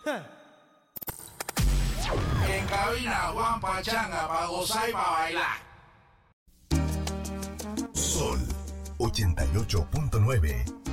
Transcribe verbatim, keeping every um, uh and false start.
En cabina, Juan Pachanga, para gozar y para bailar. Sol ochenta y ocho punto nueve.